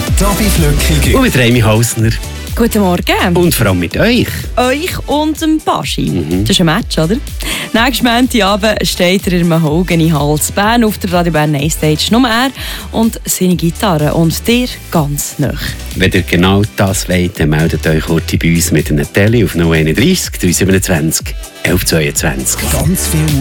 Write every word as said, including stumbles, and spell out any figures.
Tobi Flückiger. Und mit Remi Hausner. Guten Morgen. Und vor allem mit euch. Euch und dem Baschi. Mhm. Das ist ein Match, oder? Nächsten Montagabend steht er in Mahogany Hals Bern auf der Radio Bern Night Stage. Nur er und seine Gitarre. Und dir ganz nah. Wenn ihr genau das wollt, dann meldet euch heute bei uns mit einem Tele auf null einunddreißig, drei siebenundzwanzig, elf zweiundzwanzig. Ganz viel